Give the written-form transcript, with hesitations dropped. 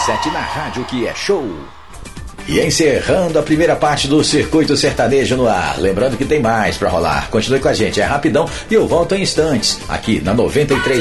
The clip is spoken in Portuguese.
RC7 na rádio que é show. E encerrando a primeira parte do Circuito Sertanejo no ar. Lembrando que tem mais pra rolar. Continue com a gente, é rapidão e eu volto em instantes, aqui na 93.